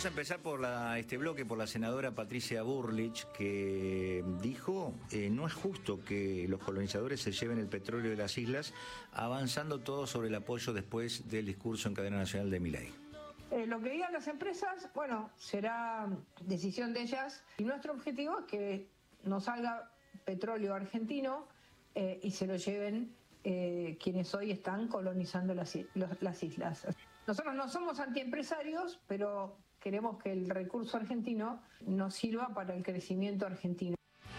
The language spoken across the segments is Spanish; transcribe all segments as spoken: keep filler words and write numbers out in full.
Vamos a empezar por la, este bloque por la senadora Patricia Bullrich, que dijo eh, no es justo que los colonizadores se lleven el petróleo de las islas, avanzando todo sobre el apoyo después del discurso en cadena nacional de Milei. Eh, lo que digan las empresas, bueno, será decisión de ellas, y nuestro objetivo es que nos salga petróleo argentino eh, y se lo lleven eh, quienes hoy están colonizando las, los, las islas. Nosotros no somos antiempresarios, pero queremos que el recurso argentino nos sirva para el crecimiento argentino.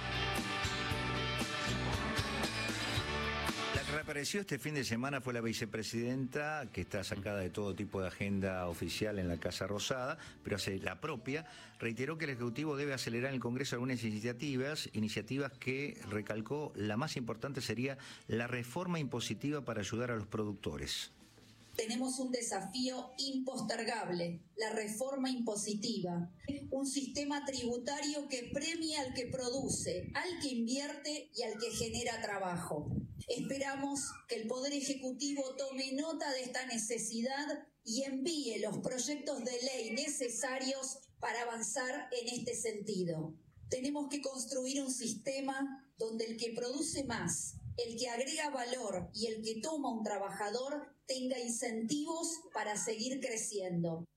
La que reapareció este fin de semana fue la vicepresidenta, que está sacada de todo tipo de agenda oficial en la Casa Rosada, pero hace la propia. Reiteró que el Ejecutivo debe acelerar en el Congreso algunas iniciativas, iniciativas que, recalcó, la más importante sería la reforma impositiva para ayudar a los productores. Tenemos un desafío impostergable, la reforma impositiva, un sistema tributario que premia al que produce, al que invierte y al que genera trabajo. Esperamos que el Poder Ejecutivo tome nota de esta necesidad y envíe los proyectos de ley necesarios para avanzar en este sentido. Tenemos que construir un sistema donde el que produce más, el que agrega valor y el que toma un trabajador tenga incentivos para seguir creciendo.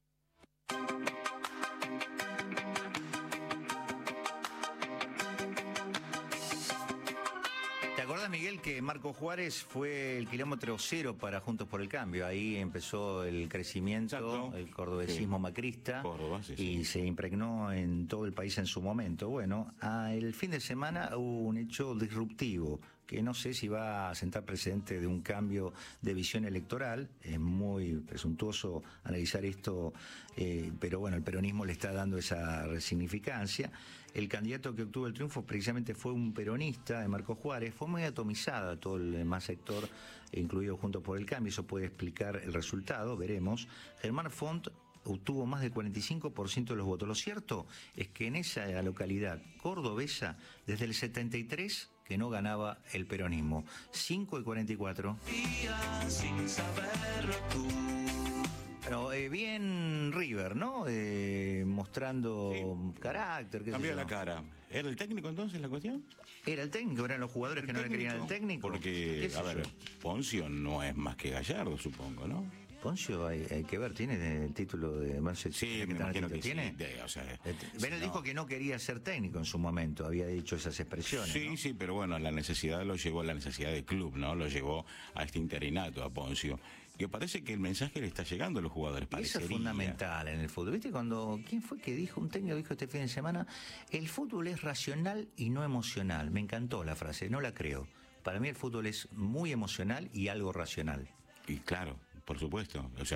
¿Te acordás, Miguel, que Marco Juárez fue el kilómetro cero para Juntos por el Cambio? Ahí empezó el crecimiento, exacto, el cordobesismo sí. macrista, Córdoba, sí, y sí. se impregnó en todo el país en su momento. Bueno, a el fin de semana hubo un hecho disruptivo, que no sé si va a sentar precedente de un cambio de visión electoral. Es muy presuntuoso analizar esto, eh, pero bueno, el peronismo le está dando esa resignificancia. El candidato que obtuvo el triunfo precisamente fue un peronista, de Marco Juárez. Fue muy atomizada todo el demás sector, incluido Juntos por el Cambio. Eso puede explicar el resultado, veremos. Germán Font obtuvo más del cuarenta y cinco por ciento de los votos. Lo cierto es que en esa localidad cordobesa, desde el setenta y tres que no ganaba el peronismo. cinco y cuarenta y cuatro. Sin saberlo tú. Bueno, eh, bien River, ¿no? Eh, mostrando sí. carácter. Cambió la cara. ¿Era el técnico entonces la cuestión? Era el técnico, eran los jugadores que no le querían al técnico. Porque, a ver, Poncio no es más que Gallardo, supongo, ¿no? Poncio, hay, hay que ver, ¿tiene el título de Marcelo? Sí, me imagino que tiene. Sí, de, o sea, Venel no. dijo que no quería ser técnico en su momento, había dicho esas expresiones. Sí, ¿no? sí, pero bueno, la necesidad lo llevó, la necesidad del club, ¿no? Lo llevó a este interinato, a Poncio. Que parece que el mensaje le está llegando a los jugadores. Eso es fundamental en el fútbol. ¿Viste cuando, quién fue que dijo, un técnico dijo este fin de semana, el fútbol es racional y no emocional? Me encantó la frase, no la creo. Para mí el fútbol es muy emocional y algo racional. Y claro, por supuesto. O sea,